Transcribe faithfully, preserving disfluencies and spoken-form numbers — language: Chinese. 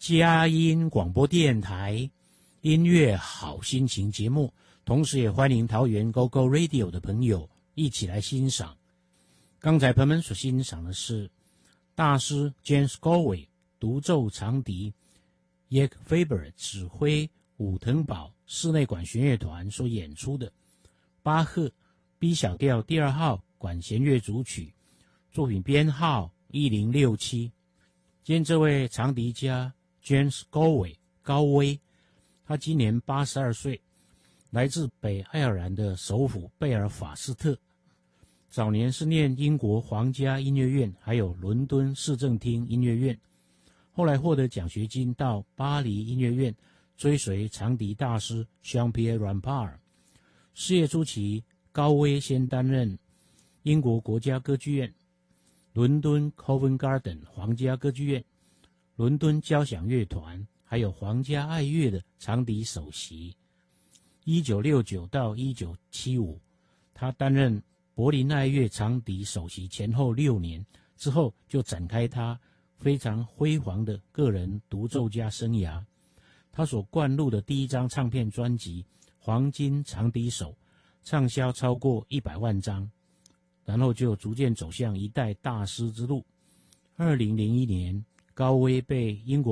佳音广播电台音乐好心情节目，同时也欢迎桃园 Go Go Radio 的朋友一起来欣赏。刚才朋友们所欣赏的是大师 James Galway 独奏长笛 Yak Faber 指挥武腾堡室内管弦乐团所演出的巴赫 B 小调第二号管弦乐组曲，作品编号一零六七。今天这位长笛家 James Galway 高威，他今年八十二岁，来自北爱尔兰的首府贝尔法斯特。早年是念英国皇家音乐院还有伦敦市政厅音乐院，后来获得奖学金到巴黎音乐院追随长笛大师 Jean-Pierre Rampal。 事业初期，高威先担任英国国家歌剧院、伦敦 Covent Garden 皇家歌剧院、伦敦交响乐团还有皇家爱乐的长笛首席。一九六九到一九七五，他担任柏林爱乐长笛首席前后六年，之后就展开他非常辉煌的个人独奏家生涯。他所灌录的第一张唱片专辑《黄金长笛手》畅销超过一百万张，然后就逐渐走向一代大师之路。二零零一年，高威被英国